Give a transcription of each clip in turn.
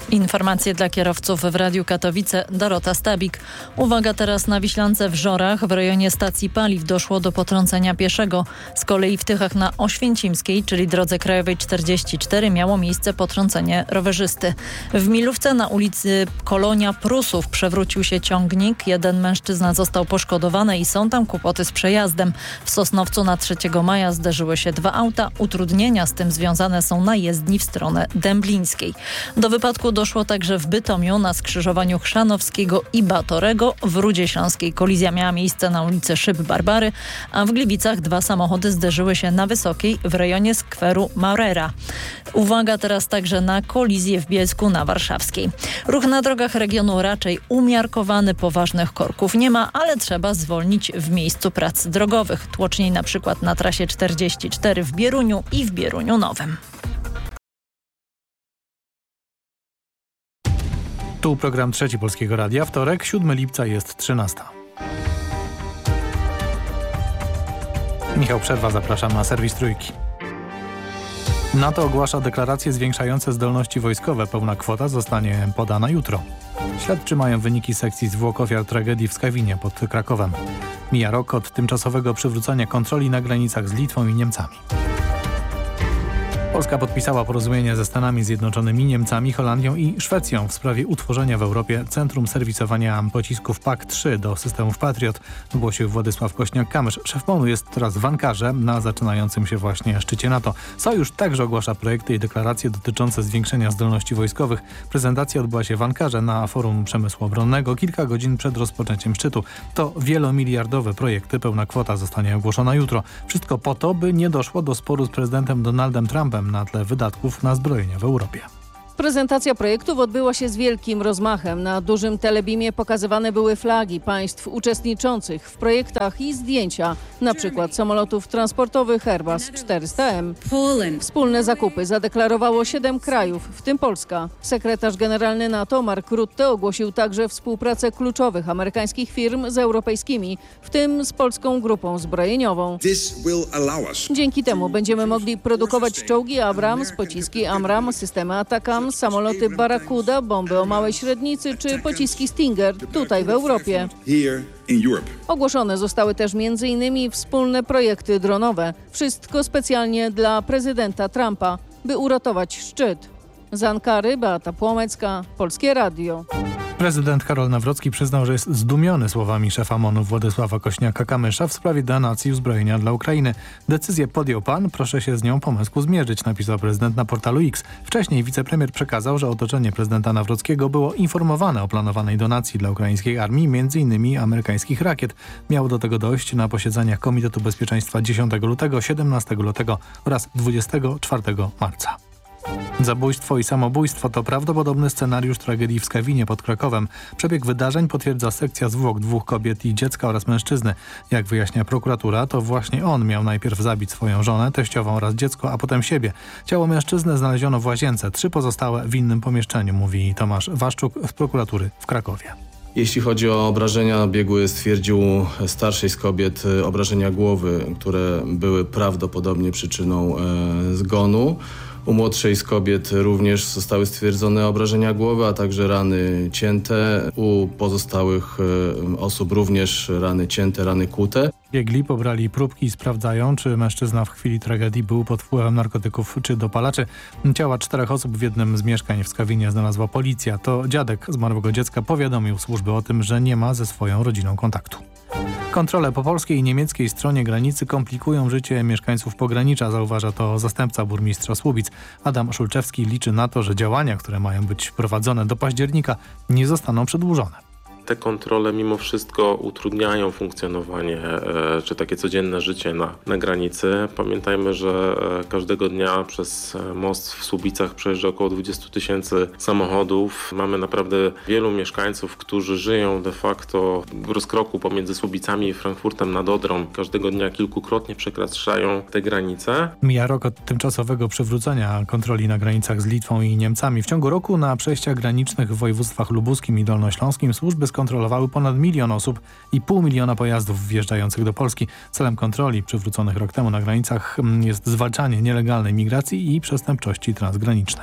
Informacje dla kierowców w Radiu Katowice. Dorota Stabik. Uwaga teraz na Wiślance w Żorach. W rejonie stacji paliw doszło do potrącenia pieszego. Z kolei w Tychach na Oświęcimskiej, czyli drodze krajowej 44, miało miejsce potrącenie rowerzysty. W Milówce na ulicy Kolonia Prusów przewrócił się ciągnik. Jeden mężczyzna został poszkodowany i są tam kłopoty z przejazdem. W Sosnowcu na 3 maja zderzyły się 2 auta. Utrudnienia z tym związane są na jezdni w stronę Dęblińskiej. Do wypadku doszło także w Bytomiu na skrzyżowaniu Chrzanowskiego i Batorego. W Rudzie Śląskiej kolizja miała miejsce na ulicy Szyb Barbary, a w Gliwicach 2 samochody zderzyły się na Wysokiej w rejonie skweru Maurera. Uwaga teraz także na kolizję w Bielsku na Warszawskiej. Ruch na drogach regionu raczej umiarkowany, poważnych korków nie ma, ale trzeba zwolnić w miejscu prac drogowych. Tłoczniej na przykład na trasie 44 w Bieruniu i w Bieruniu Nowym. Tu program Trzeci Polskiego Radia. Wtorek, 7 lipca jest 13. Michał Przerwa, zapraszam na serwis Trójki. NATO ogłasza deklaracje zwiększające zdolności wojskowe. Pełna kwota zostanie podana jutro. Śledczy mają wyniki sekcji zwłok ofiar tragedii w Skawinie pod Krakowem. Mija rok od tymczasowego przywrócenia kontroli na granicach z Litwą i Niemcami. Polska podpisała porozumienie ze Stanami Zjednoczonymi, Niemcami, Holandią i Szwecją w sprawie utworzenia w Europie Centrum Serwisowania Pocisków PAK-3 do systemów Patriot, ogłosił Władysław Kośniak-Kamysz. Szef MON-u jest teraz w Ankarze na zaczynającym się właśnie szczycie NATO. Sojusz także ogłasza projekty i deklaracje dotyczące zwiększenia zdolności wojskowych. Prezentacja odbyła się w Ankarze na Forum Przemysłu Obronnego kilka godzin przed rozpoczęciem szczytu. To wielomiliardowe projekty, pełna kwota zostanie ogłoszona jutro. Wszystko po to, by nie doszło do sporu z prezydentem Donaldem Trumpem na tle wydatków na zbrojenia w Europie. Prezentacja projektów odbyła się z wielkim rozmachem. Na dużym telebimie pokazywane były flagi państw uczestniczących w projektach i zdjęcia, na przykład samolotów transportowych Airbus 400M. Wspólne zakupy zadeklarowało 7 krajów, w tym Polska. Sekretarz generalny NATO Mark Rutte ogłosił także współpracę kluczowych amerykańskich firm z europejskimi, w tym z polską grupą zbrojeniową. Dzięki temu będziemy mogli produkować czołgi Abrams, pociski Amram, systemy Atakam, samoloty Barracuda, bomby o małej średnicy czy pociski Stinger tutaj w Europie. Ogłoszone zostały też m.in. wspólne projekty dronowe. Wszystko specjalnie dla prezydenta Trumpa, by uratować szczyt. Z Ankary Beata Płomecka, Polskie Radio. Prezydent Karol Nawrocki przyznał, że jest zdumiony słowami szefa MON-u Władysława Kośniaka-Kamysza w sprawie donacji uzbrojenia dla Ukrainy. Decyzję podjął pan, proszę się z nią po męsku zmierzyć, napisał prezydent na portalu X. Wcześniej wicepremier przekazał, że otoczenie prezydenta Nawrockiego było informowane o planowanej donacji dla ukraińskiej armii, m.in. amerykańskich rakiet. Miało do tego dojść na posiedzeniach Komitetu Bezpieczeństwa 10 lutego, 17 lutego oraz 24 marca. Zabójstwo i samobójstwo to prawdopodobny scenariusz tragedii w Skawinie pod Krakowem. Przebieg wydarzeń potwierdza sekcja zwłok 2 kobiet i dziecka oraz mężczyzny. Jak wyjaśnia prokuratura, to właśnie on miał najpierw zabić swoją żonę, teściową oraz dziecko, a potem siebie. Ciało mężczyzny znaleziono w łazience, 3 pozostałe w innym pomieszczeniu, mówi Tomasz Waszczuk z prokuratury w Krakowie. Jeśli chodzi o obrażenia, biegły stwierdził starszej z kobiet obrażenia głowy, które były prawdopodobnie przyczyną zgonu. U młodszej z kobiet również zostały stwierdzone obrażenia głowy, a także rany cięte. U pozostałych osób również rany cięte, rany kłute. Biegli pobrali próbki i sprawdzają, czy mężczyzna w chwili tragedii był pod wpływem narkotyków czy dopalaczy. Ciała 4 osób w jednym z mieszkań w Skawinie znalazła policja. To dziadek zmarłego dziecka powiadomił służby o tym, że nie ma ze swoją rodziną kontaktu. Kontrole po polskiej i niemieckiej stronie granicy komplikują życie mieszkańców pogranicza, zauważa to zastępca burmistrza Słubic. Adam Szulczewski liczy na to, że działania, które mają być prowadzone do października, nie zostaną przedłużone. Te kontrole mimo wszystko utrudniają funkcjonowanie czy takie codzienne życie na granicy. Pamiętajmy, że każdego dnia przez most w Słubicach przejeżdża około 20 000 samochodów. Mamy naprawdę wielu mieszkańców, którzy żyją de facto w rozkroku pomiędzy Słubicami i Frankfurtem nad Odrą. Każdego dnia kilkukrotnie przekraczają te granice. Mija rok od tymczasowego przywrócenia kontroli na granicach z Litwą i Niemcami. W ciągu roku na przejściach granicznych w województwach lubuskim i dolnośląskim służby kontrolowały ponad 1 milion osób i 500 000 pojazdów wjeżdżających do Polski. Celem kontroli przywróconych rok temu na granicach jest zwalczanie nielegalnej migracji i przestępczości transgranicznej.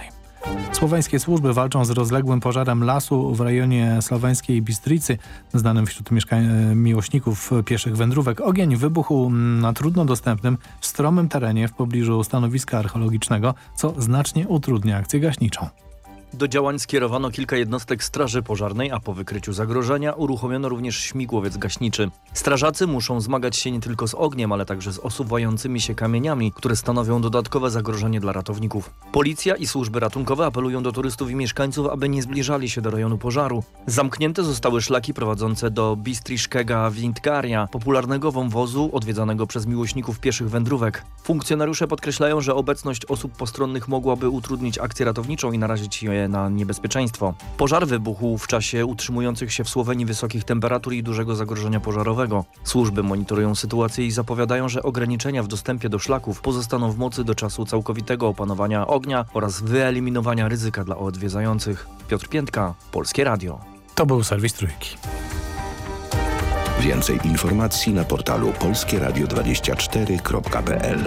Słoweńskie służby walczą z rozległym pożarem lasu w rejonie słoweńskiej Bistricy, znanym wśród miłośników pieszych wędrówek. Ogień wybuchł na trudno dostępnym, stromym terenie w pobliżu stanowiska archeologicznego, co znacznie utrudnia akcję gaśniczą. Do działań skierowano kilka jednostek straży pożarnej, a po wykryciu zagrożenia uruchomiono również śmigłowiec gaśniczy. Strażacy muszą zmagać się nie tylko z ogniem, ale także z osuwającymi się kamieniami, które stanowią dodatkowe zagrożenie dla ratowników. Policja i służby ratunkowe apelują do turystów i mieszkańców, aby nie zbliżali się do rejonu pożaru. Zamknięte zostały szlaki prowadzące do Bistriszkega Windgaria, popularnego wąwozu odwiedzanego przez miłośników pieszych wędrówek. Funkcjonariusze podkreślają, że obecność osób postronnych mogłaby utrudnić akcję ratowniczą i narazić je na niebezpieczeństwo. Pożar wybuchł w czasie utrzymujących się w Słowenii wysokich temperatur i dużego zagrożenia pożarowego. Służby monitorują sytuację i zapowiadają, że ograniczenia w dostępie do szlaków pozostaną w mocy do czasu całkowitego opanowania ognia oraz wyeliminowania ryzyka dla odwiedzających. Piotr Piętka, Polskie Radio. To był serwis Trójki. Więcej informacji na portalu polskieradio24.pl.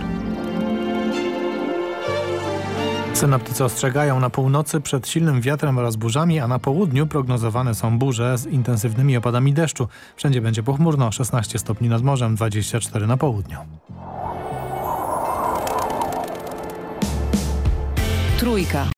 Synoptycy ostrzegają na północy przed silnym wiatrem oraz burzami, a na południu prognozowane są burze z intensywnymi opadami deszczu. Wszędzie będzie pochmurno, 16 stopni nad morzem, 24 na południu. Trójka.